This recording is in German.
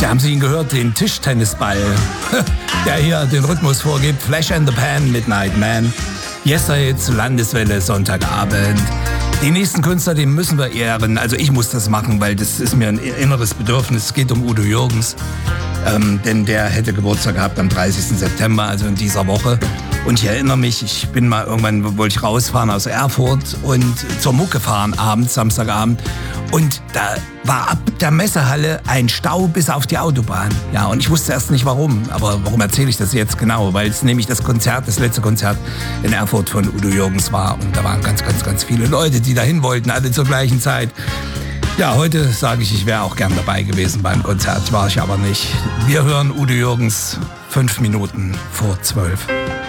Ja, haben Sie ihn gehört, den Tischtennisball, der hier den Rhythmus vorgibt. Flash and the Pan, Midnight Man. Yesterday zu Landeswelle, Sonntagabend. Den nächsten Künstler, den müssen wir ehren. Also ich muss das machen, weil das ist mir ein inneres Bedürfnis. Es geht um Udo Jürgens. Denn der hätte Geburtstag gehabt am 30. September, also in dieser Woche. Und ich erinnere mich, ich bin mal irgendwann, wollte ich rausfahren aus Erfurt und zur Mucke fahren abends, Samstagabend. Und da war ab der Messehalle ein Stau bis auf die Autobahn. Ja, und ich wusste erst nicht warum. Aber warum erzähle ich das jetzt genau? Weil es nämlich das letzte Konzert in Erfurt von Udo Jürgens war. Und da waren ganz viele Leute, die dahin wollten, alle zur gleichen Zeit. Ja, heute sage ich wäre auch gern dabei gewesen beim Konzert, war ich aber nicht. Wir hören Udo Jürgens 5 Minuten vor 12.